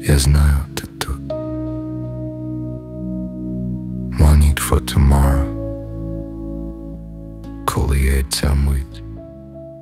Я знаю, ти тут. Money for tomorrow. Коли є ця мить,